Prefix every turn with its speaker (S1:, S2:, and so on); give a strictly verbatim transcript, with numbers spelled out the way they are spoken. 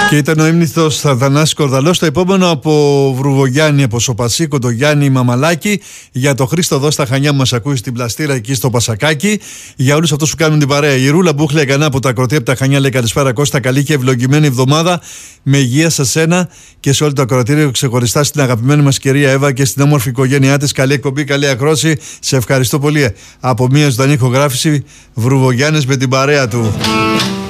S1: Και ήταν ο ύμνηθος Θανάσης Κορδαλός. Το επόμενο από Βρουβογιάννη, από Σοπασίκο, το Γιάννη Μαμαλάκη. Για το Χρήστο εδώ στα Χανιά που μας ακούει στην Πλαστήρα εκεί στο Πασακάκι. Για όλους αυτούς που κάνουν την παρέα. Η Ρούλα Μπούχλε Εγκανά από τα Ακροτήρια από τα Χανιά λέει καλησπέρα Κώστα. Καλή και ευλογημένη εβδομάδα. Με υγεία σε σένα και σε όλο το Ακροτήριο. Ξεχωριστά στην αγαπημένη μας κυρία Εύα και στην όμορφη οικογένειά της. Καλή εκπομπή, καλή ακρόση. Σε ευχαριστώ πολύ. Από μια ζωντανή ηχογράφηση Βρουβογιάννης με την παρέα του.